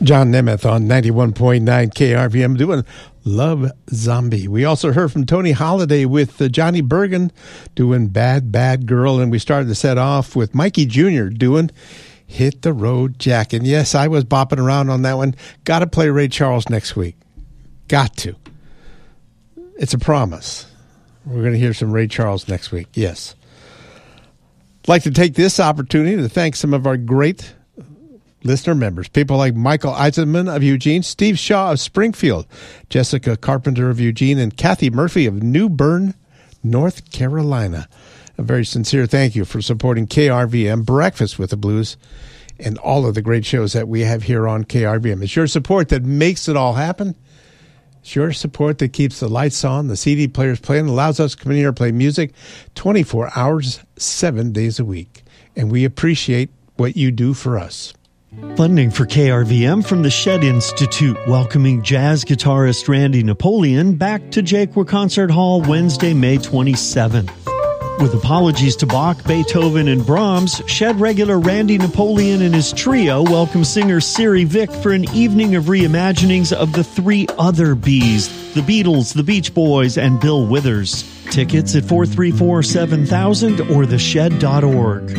John Nemeth on 91.9 KRVM doing Love Zombie. We also heard from Tony Holiday with Johnny Bergen doing Bad Bad Girl. And we started the set off with Mikey Jr. doing Hit the Road Jack. And yes, I was bopping around on that one. Got to play Ray Charles next week. Got to. It's a promise. We're going to hear some Ray Charles next week. Yes. I'd like to take this opportunity to thank some of our great listener members, people like Michael Eisenman of Eugene, Steve Shaw of Springfield, Jessica Carpenter of Eugene, and Kathy Murphy of New Bern, North Carolina. A very sincere thank you for supporting KRVM, Breakfast with the Blues, and all of the great shows that we have here on KRVM. It's your support that makes it all happen. It's your support that keeps the lights on, the CD players playing, allows us to come in here and play music 24 hours, 7 days a week. And we appreciate what you do for us. Funding for KRVM from the Shed Institute, welcoming jazz guitarist Randy Napoleon back to Jaquia Concert Hall Wednesday, May 27th. With apologies to Bach, Beethoven, and Brahms, Shed regular Randy Napoleon and his trio welcome singer Siri Vick for an evening of reimaginings of the three other Bs, the Beatles, the Beach Boys, and Bill Withers. Tickets at 434-7000 or theshed.org.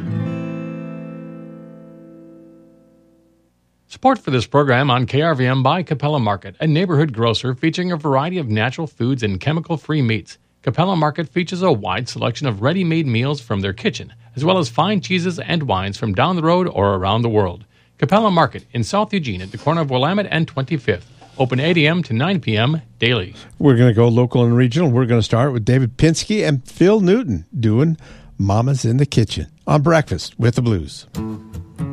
Support for this program on KRVM by Capella Market, a neighborhood grocer featuring a variety of natural foods and chemical-free meats. Capella Market features a wide selection of ready-made meals from their kitchen, as well as fine cheeses and wines from down the road or around the world. Capella Market in South Eugene at the corner of Willamette and 25th. Open 8 a.m. to 9 p.m. daily. We're going to go local and regional. We're going to start with David Pinsky and Phil Newton doing Mama's in the Kitchen on Breakfast with the Blues.